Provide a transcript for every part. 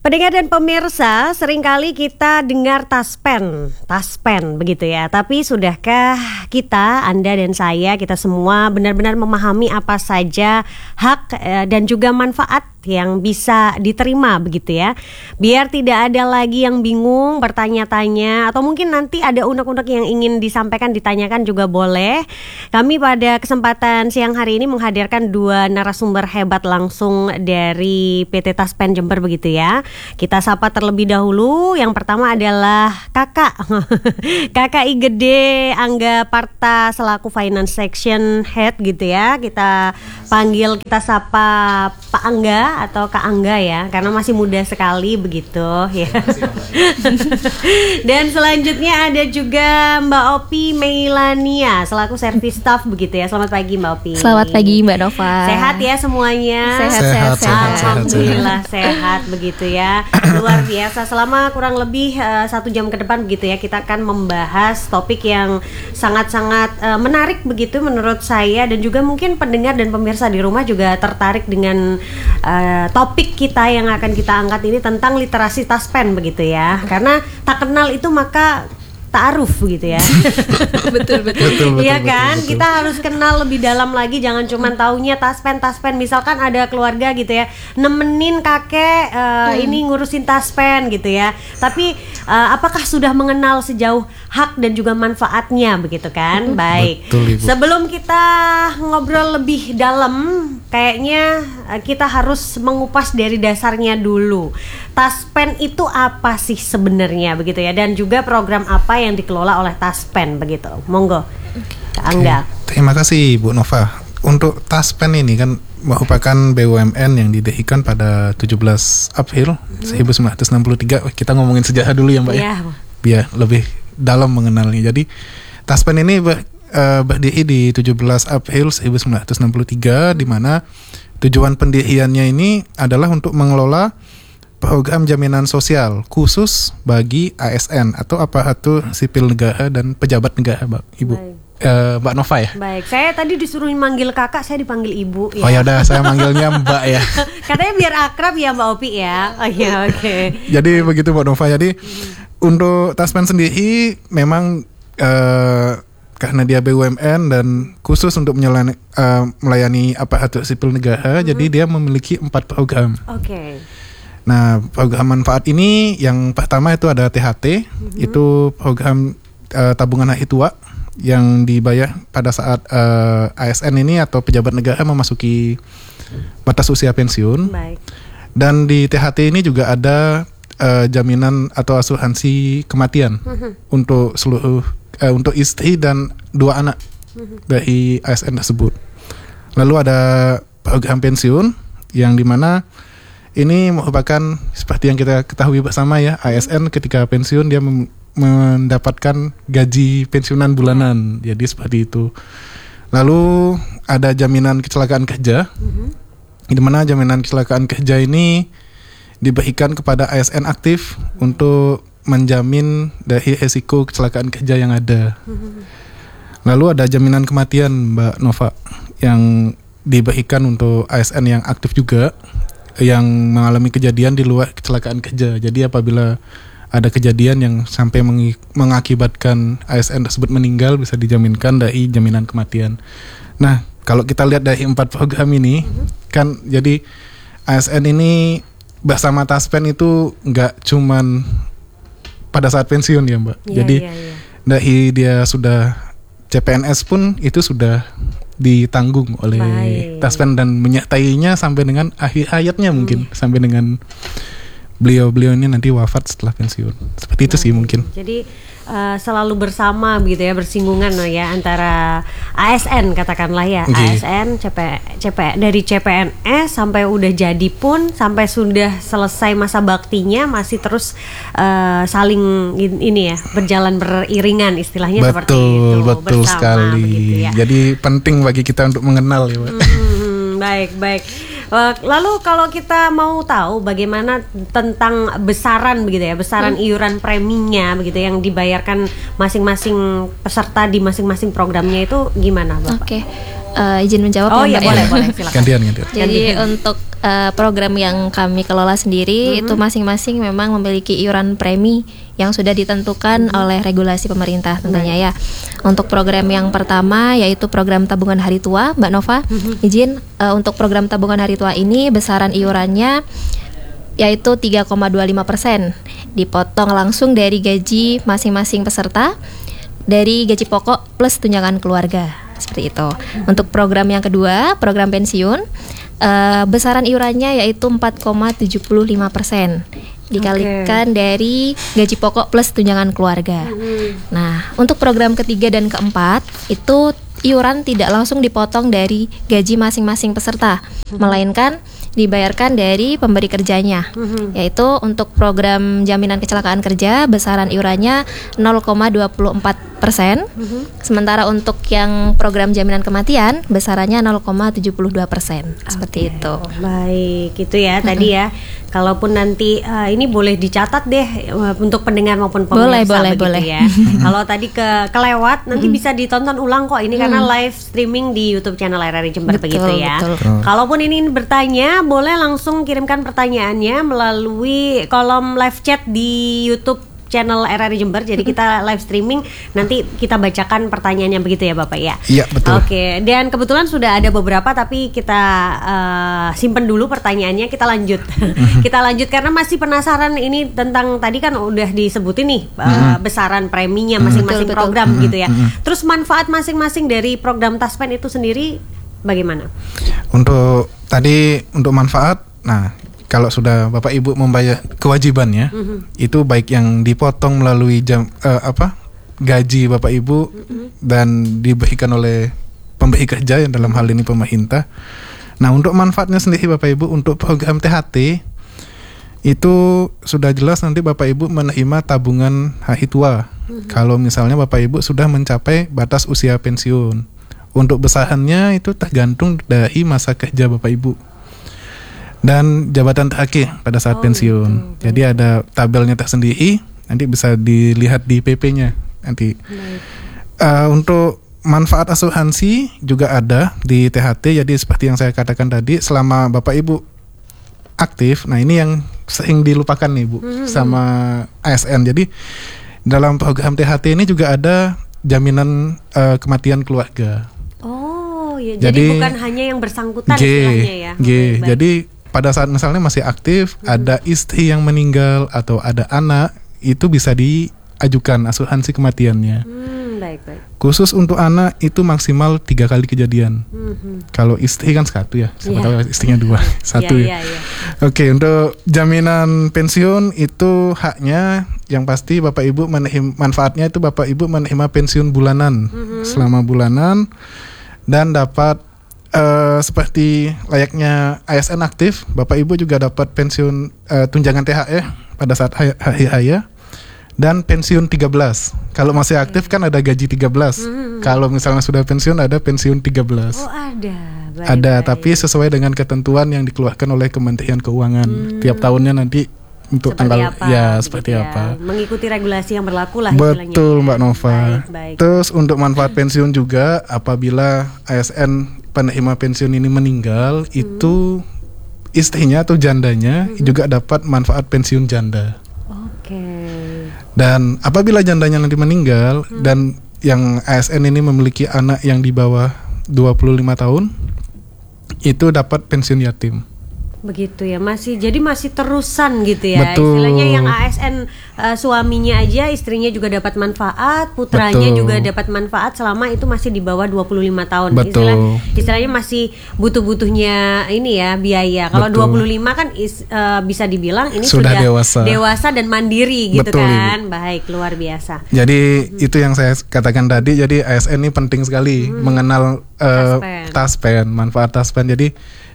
Pendengar dan pemirsa, seringkali kita dengar taspen begitu ya. Tapi sudahkah kita, Anda dan saya, kita semua benar-benar memahami apa saja hak dan juga manfaat yang bisa diterima begitu ya. Biar tidak ada lagi yang bingung bertanya-tanya, atau mungkin nanti ada unek-unek yang ingin disampaikan, ditanyakan juga boleh. Kami pada kesempatan siang hari ini menghadirkan dua narasumber hebat langsung dari PT Taspen Jember begitu ya. Kita sapa terlebih dahulu. Yang pertama adalah Kakak Igede Angga Parta selaku Finance Section Head gitu ya. Kita panggil, kita sapa Pak Angga atau Kak Angga ya, karena masih muda sekali begitu ya. Dan selanjutnya ada juga Mbak Opi Meilania selaku Service Staff begitu ya. Selamat pagi Mbak Opi. Selamat pagi Mbak Nova. Sehat ya semuanya? Sehat. Alhamdulillah sehat begitu ya. Luar biasa. Selama kurang lebih 1 jam ke depan begitu ya, kita akan membahas topik yang sangat-sangat menarik begitu menurut saya, dan juga mungkin pendengar dan pemirsa di rumah juga tertarik dengan topik kita yang akan kita angkat ini tentang literasi taspen begitu ya. Karena tak kenal itu maka ta'aruf gitu ya. betul. Iya kan? Betul. Kita harus kenal lebih dalam lagi, jangan cuma taunya taspen. Misalkan ada keluarga gitu ya, nemenin kakek ini ngurusin taspen gitu ya. Tapi apakah sudah mengenal sejauh hak dan juga manfaatnya begitu kan? Baik. Betul, Ibu. Sebelum kita ngobrol lebih dalam, kayaknya kita harus mengupas dari dasarnya dulu. Taspen itu apa sih sebenarnya begitu ya, dan juga program apa yang dikelola oleh Taspen begitu. Monggo, Kak Angga. Terima kasih Bu Nova. Untuk Taspen ini kan merupakan BUMN yang didirikan pada 17 April 1963. Kita ngomongin sejarah dulu ya Mbak ya. Biar lebih dalam mengenalnya. Jadi Taspen ini berdiri di 17 April 1963, di mana tujuan pendiriannya ini adalah untuk mengelola program jaminan sosial khusus bagi ASN atau aparatur sipil negara dan pejabat negara, Ibu. Mbak Nova ya. Baik, saya tadi disuruh manggil kakak, saya dipanggil ibu ya. Oh ya udah, saya manggilnya Mbak ya. Katanya biar akrab ya Mbak Opi ya. Oh iya, oke. Jadi begitu Mbak Nova. Jadi untuk Taspen sendiri memang karena dia BUMN dan khusus untuk melayani aparatur sipil negara, jadi dia memiliki 4 program. Oke. Nah, program manfaat ini yang pertama itu ada THT, itu program tabungan hari tua yang dibayar pada saat ASN ini atau pejabat negara memasuki batas usia pensiun. Baik. Dan di THT ini juga ada jaminan atau asuransi kematian untuk seluruh untuk istri dan 2 anak dari ASN tersebut. Lalu ada program pensiun yang dimana ini merupakan seperti yang kita ketahui bersama ya, ASN ketika pensiun dia mendapatkan gaji pensiunan bulanan, jadi seperti itu. Lalu ada jaminan kecelakaan kerja, di mana jaminan kecelakaan kerja ini diberikan kepada ASN aktif untuk menjamin dari resiko kecelakaan kerja yang ada. Lalu ada jaminan kematian Mbak Nova yang diberikan untuk ASN yang aktif juga, yang mengalami kejadian di luar kecelakaan kerja. Jadi apabila ada kejadian yang sampai mengakibatkan ASN tersebut meninggal, bisa dijaminkan dari jaminan kematian. Nah, kalau kita lihat dari 4 program ini, kan jadi ASN ini bersama Taspen itu nggak cuman pada saat pensiun ya Mbak. Jadi dari dia sudah CPNS pun itu sudah ditanggung oleh Taspen dan menyertainya sampai dengan akhir hayatnya mungkin, sampai dengan beliau ini nanti wafat setelah pensiun. Seperti itu sih mungkin. Jadi selalu bersama gitu ya, bersinggungan ya antara ASN katakanlah ya, ASN dari CPNS sampai udah jadi pun, sampai sudah selesai masa baktinya masih terus saling ini ya, berjalan beriringan istilahnya. Seperti itu. Betul sekali. Begitu ya. Jadi penting bagi kita untuk mengenal ya Pak. Baik. Lalu kalau kita mau tahu bagaimana tentang besaran begitu ya, besaran iuran preminya begitu yang dibayarkan masing-masing peserta di masing-masing programnya itu gimana Bapak? Oke. izin menjawab Oh ya, iya, Mbak? boleh silakan. Gantian. Jadi untuk program yang kami kelola sendiri itu masing-masing memang memiliki iuran premi yang sudah ditentukan oleh regulasi pemerintah tentunya ya. Untuk program yang pertama yaitu program tabungan hari tua, Mbak Nova, izin untuk program tabungan hari tua ini besaran iurannya yaitu 3,25%, dipotong langsung dari gaji masing-masing peserta dari gaji pokok plus tunjangan keluarga, seperti itu. Untuk program yang kedua, program pensiun, besaran iurannya yaitu 4,75%, dikalikan dari gaji pokok plus tunjangan keluarga. Nah, untuk program ketiga dan keempat itu iuran tidak langsung dipotong dari gaji masing-masing peserta, melainkan dibayarkan dari pemberi kerjanya. Yaitu untuk program jaminan kecelakaan kerja besaran iurannya 0,24%, sementara untuk yang program jaminan kematian besarannya 0,72%. Seperti itu. Baik, itu ya tadi ya. Kalaupun nanti ini boleh dicatat deh untuk pendengar maupun pemirsa boleh. ya. Kalau tadi kelewat nanti bisa ditonton ulang kok ini karena live streaming di YouTube channel RRI Jember begitu ya. Kalaupun ini bertanya boleh langsung kirimkan pertanyaannya melalui kolom live chat di YouTube channel RRI Jember. Jadi kita live streaming, nanti kita bacakan pertanyaannya begitu ya Bapak ya. Iya, betul. Oke, dan kebetulan sudah ada beberapa tapi kita simpen dulu pertanyaannya, kita lanjut. Kita lanjut karena masih penasaran ini tentang tadi kan udah disebutin nih besaran preminya masing-masing Betul. program gitu ya. Terus manfaat masing-masing dari program Taspen itu sendiri bagaimana? Untuk manfaat, nah kalau sudah Bapak Ibu membayar kewajibannya, itu baik yang dipotong melalui gaji Bapak Ibu dan diberikan oleh pemberi kerja yang dalam hal ini pemerintah. Nah, untuk manfaatnya sendiri Bapak Ibu untuk program THT itu sudah jelas nanti Bapak Ibu menerima tabungan hari tua. Kalau misalnya Bapak Ibu sudah mencapai batas usia pensiun. Untuk besarannya itu tergantung dari masa kerja Bapak Ibu dan jabatan terakhir pada saat pensiun. Jadi ada tabelnya tersendiri, nanti bisa dilihat di PP-nya nanti. Untuk manfaat asuransi juga ada di THT. Jadi seperti yang saya katakan tadi, selama Bapak Ibu aktif, nah ini yang sering dilupakan nih Bu sama ASN. Jadi dalam program THT ini juga ada jaminan kematian keluarga. Oh, ya. Jadi bukan hanya yang bersangkutan istilahnya ya. Baik. Jadi pada saat misalnya masih aktif, ada istri yang meninggal atau ada anak, itu bisa diajukan asuransi kematiannya. Baik. Khusus untuk anak itu maksimal 3 kali kejadian. Kalau istri kan 1 ya, siapa tahu istrinya 2, 1 ya. Oke, untuk jaminan pensiun itu haknya yang pasti Bapak Ibu manfaatnya itu Bapak Ibu menerima pensiun bulanan selama bulanan dan dapat seperti layaknya ASN aktif, Bapak Ibu juga dapat pensiun tunjangan THR pada saat hari raya dan pensiun 13. Kalau masih aktif kan ada gaji 13. Kalau misalnya sudah pensiun ada pensiun 13. Oh, ada. Baik. Tapi sesuai dengan ketentuan yang dikeluarkan oleh Kementerian Keuangan. Tiap tahunnya nanti untuk tanggal seperti apa. Mengikuti regulasi yang berlaku lah istilahnya. Betul Mbak Nova. Baik. Terus untuk manfaat pensiun juga apabila ASN penerima pensiun ini meninggal, itu istrinya atau jandanya juga dapat manfaat pensiun janda. Oke. Dan apabila jandanya nanti meninggal dan yang ASN ini memiliki anak yang di bawah 25 tahun, itu dapat pensiun yatim. Begitu ya, jadi masih terusan gitu ya. Betul. Istilahnya yang ASN suaminya aja, istrinya juga dapat manfaat, putranya juga dapat manfaat selama itu masih di bawah 25 tahun. Betul. Istilahnya masih butuh-butuhnya ini ya biaya. Kalau 25 kan bisa dibilang ini sudah dewasa dan mandiri gitu. Betul, kan. Ibu. Baik, luar biasa. Jadi itu yang saya katakan tadi, jadi ASN ini penting sekali mengenal Taspen, manfaat Taspen. Jadi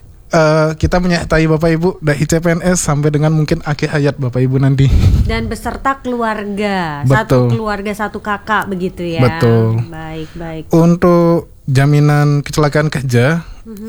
kita menyertai Bapak Ibu dari CPNS sampai dengan mungkin akhir hayat Bapak Ibu nanti. Dan beserta keluarga, betul. Satu keluarga satu kakak begitu ya. Betul. Baik. Untuk jaminan kecelakaan kerja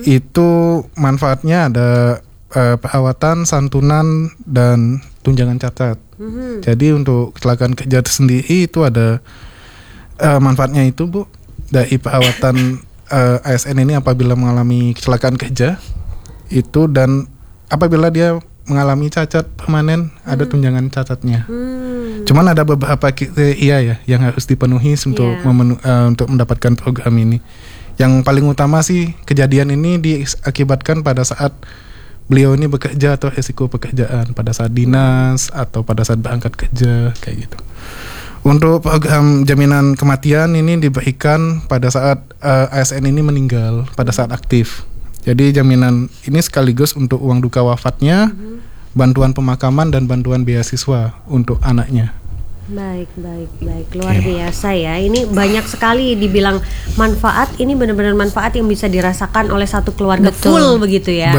itu manfaatnya ada perawatan, santunan dan tunjangan cacat. Jadi untuk kecelakaan kerja sendiri itu ada manfaatnya itu Bu, dari perawatan ASN ini apabila mengalami kecelakaan kerja itu, dan apabila dia mengalami cacat permanen, ada tunjangan cacatnya. Cuman ada beberapa kriteria ya yang harus dipenuhi untuk untuk mendapatkan program ini. Yang paling utama sih, kejadian ini diakibatkan pada saat beliau ini bekerja atau risiko pekerjaan, pada saat dinas atau pada saat berangkat kerja kayak gitu. Untuk program jaminan kematian ini diberikan pada saat ASN ini meninggal, pada saat aktif. Jadi jaminan ini sekaligus untuk uang duka wafatnya, bantuan pemakaman dan bantuan beasiswa untuk anaknya. Baik, luar biasa ya. Ini banyak sekali dibilang manfaat. Ini benar-benar manfaat yang bisa dirasakan oleh satu keluarga full begitu ya.